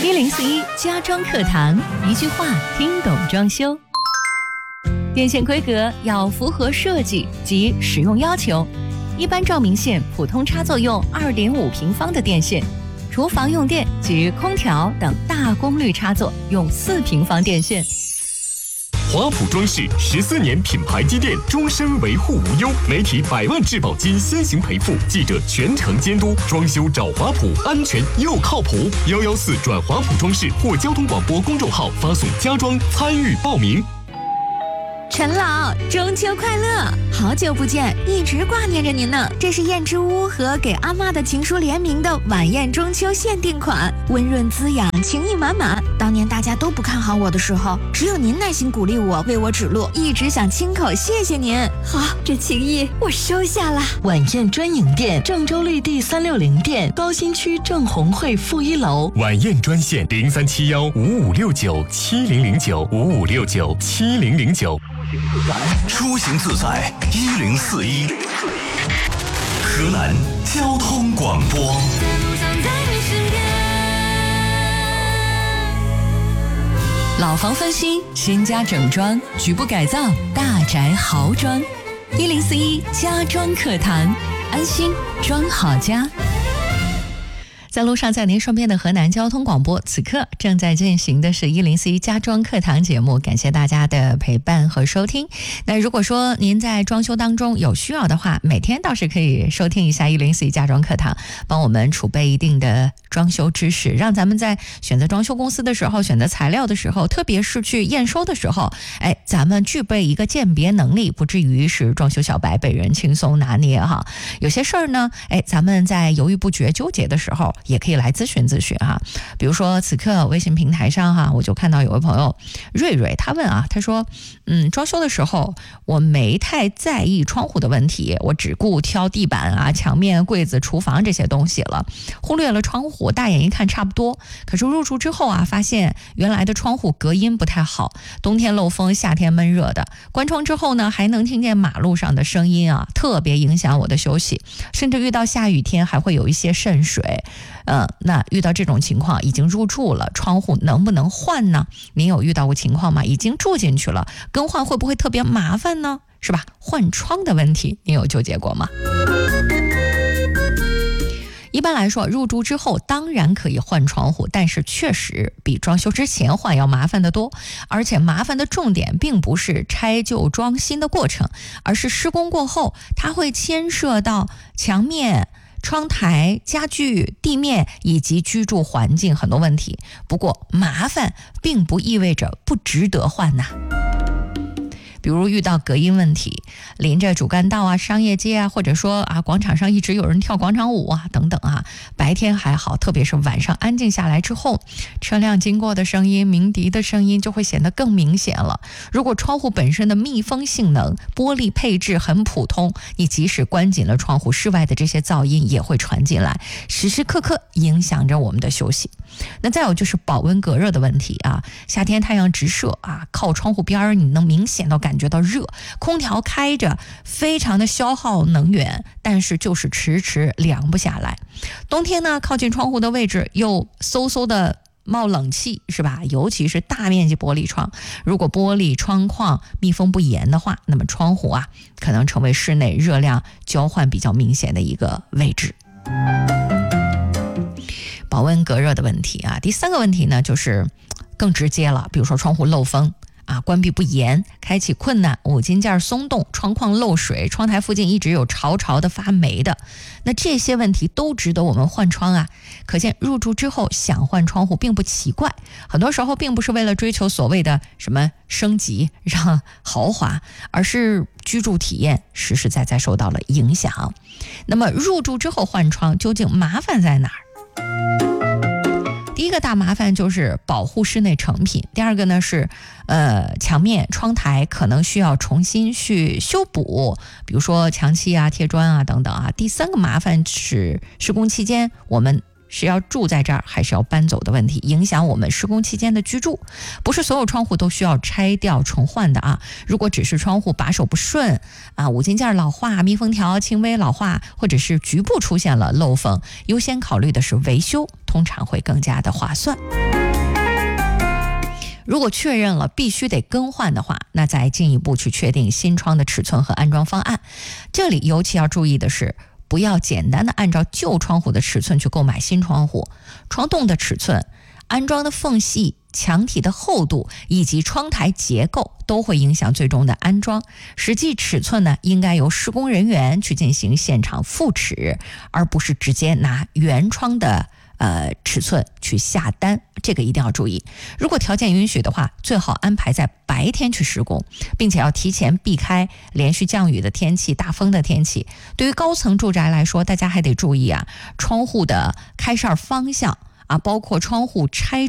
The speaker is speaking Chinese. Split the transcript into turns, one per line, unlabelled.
1041家装课堂，一句话听懂装修。电线规格要符合设计及使用要求，一般照明线普通插座用2.5平方的电线，厨房用电及空调等大功率插座用4平方电线。
华普装饰14年品牌积淀，终身维护无忧，媒体100万质保金先行赔付，记者全程监督，装修找华普，安全又靠谱。114转华普装饰或交通广播公众号发送家装参与报名。
陈老，中秋快乐！好久不见，一直挂念着您呢。这是燕之屋和给阿嬷的情书联名的晚宴中秋限定款，温润滋养，情意满满。当年大家都不看好我的时候，只有您耐心鼓励我，为我指路，一直想亲口谢谢您。好，这情谊我收下了。
晚宴专营店，郑州绿地360店，高新区郑红汇负1楼。
晚宴专线03715569700955697009。
出行自在1041，河南交通广播。
老房翻新，新家整装，局部改造，大宅豪装。1041家装课堂，安心装好家。在路上，在您身边的河南交通广播，此刻正在进行的是1041家装课堂节目，感谢大家的陪伴和收听。那如果说您在装修当中有需要的话，每天倒是可以收听一下1041家装课堂，帮我们储备一定的装修知识，让咱们在选择装修公司的时候，选择材料的时候，特别是去验收的时候，咱们具备一个鉴别能力，不至于是装修小白被人轻松拿捏哈。有些事儿呢，咱们在犹豫不决纠结的时候，也可以来咨询咨询哈。比如说此刻微信平台上哈，我就看到有位朋友瑞瑞，他问啊，他说装修的时候我没太在意窗户的问题，我只顾挑地板啊、墙面、柜子、厨房这些东西了，忽略了窗户，大眼一看差不多。可是入住之后啊，发现原来的窗户隔音不太好，冬天漏风，夏天闷热的。关窗之后呢，还能听见马路上的声音啊，特别影响我的休息，甚至遇到下雨天还会有一些渗水。那遇到这种情况，已经入住了，窗户能不能换呢？您有遇到过情况吗？已经住进去了，更换会不会特别麻烦呢？是吧？换窗的问题，您有纠结过吗？一般来说，入住之后当然可以换窗户，但是确实比装修之前换要麻烦得多，而且麻烦的重点并不是拆旧装新的过程，而是施工过后，它会牵涉到墙面、窗台、家具、地面以及居住环境很多问题。不过麻烦并不意味着不值得换呐。比如遇到隔音问题，临着主干道啊、商业街啊，或者说啊广场上一直有人跳广场舞啊等等啊，白天还好，特别是晚上安静下来之后，车辆经过的声音、鸣笛的声音就会显得更明显了。如果窗户本身的密封性能、玻璃配置很普通，你即使关紧了窗户，室外的这些噪音也会传进来，时时刻刻影响着我们的休息。那再有就是保温隔热的问题啊，夏天太阳直射啊，靠窗户边你能明显的感觉到热，空调开着非常的消耗能源，但是就是迟迟凉不下来。冬天呢，靠近窗户的位置又嗖嗖的冒冷气，是吧？尤其是大面积玻璃窗，如果玻璃窗框密封不严的话，那么窗户啊可能成为室内热量交换比较明显的一个位置。保温隔热的问题啊，第三个问题呢就是更直接了，比如说窗户漏风啊，关闭不严，开启困难，五金件松动，窗框漏水，窗台附近一直有潮潮的发霉的，那这些问题都值得我们换窗啊。可见入住之后想换窗户并不奇怪，很多时候并不是为了追求所谓的什么升级让豪华，而是居住体验实实在在受到了影响。那么入住之后换窗究竟麻烦在哪儿？第一个大麻烦就是保护室内成品，第二个呢是墙面、窗台可能需要重新去修补，比如说墙漆啊、贴砖啊等等啊。第三个麻烦是施工期间我们
是要住在这儿还是要搬走的问题，影响我们施工期间的居住。不是所有窗户都需要拆掉重换的啊。如果只是窗户把手不顺啊，五金件老化、密封条轻微老化，或者是局部出现了漏缝，优先考虑的是维修，通常会更加的划算。如果确认了必须得更换的话，那再进一步去确定新窗的尺寸和安装方案。这里尤其要注意的是，不要简单的按照旧窗户的尺寸去购买新窗户，窗洞的尺寸、安装的缝隙、墙体的厚度以及窗台结构都会影响最终的安装。实际尺寸呢，应该由施工人员去进行现场复尺，而不是直接拿原窗的尺寸去下单，这个一定要注意。如果条件允许的话，最好安排在白天去施工，并且要提前避开连续降雨的天气、大风的天气。对于高层住宅来说，大家还得注意啊，窗户的开扇方向啊，包括窗户拆